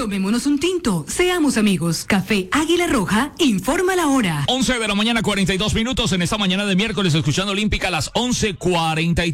Tomémonos un tinto, seamos amigos. Café Águila Roja, informa la hora. 11 de la mañana, 42 minutos en esta mañana de miércoles, escuchando Olímpica a las 11:43.